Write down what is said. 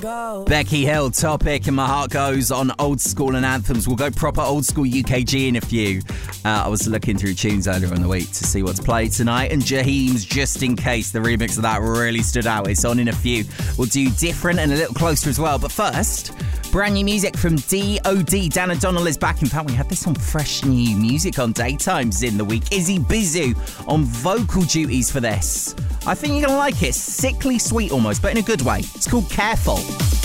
Becky Hill, Topic, and My Heart Goes on Old School and Anthems. We'll go proper old school UKG in a few. I was looking through tunes earlier in the week to see what's played tonight, and Jaheim's Just In Case, the remix of that really stood out. It's on in a few. We'll do Different and a little closer as well. But first, brand new music from D.O.D. Dan O'Donnell is back. In fact, we had this on fresh new music on Daytimes in the week. Izzy Bizu on vocal duties for this. I think you're going to like it. Sickly sweet almost, but in a good way. It's called Careful.